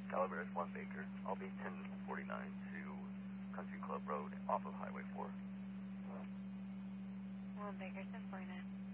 Calaveras 1 Baker. I'll be 1049 to Country Club Road off of Highway 4. 1 Baker, 1049.